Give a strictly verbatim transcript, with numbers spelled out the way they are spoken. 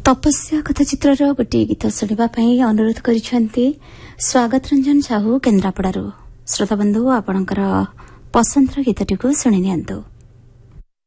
तपस्या कथाचित्र गोटे गीत शुणा अनुरोध कर स्वागत रंजन साहू केन्द्रापड़ारू। श्रोता बंधु आपणकर पसंदर गीतटी शुणी नियंतु।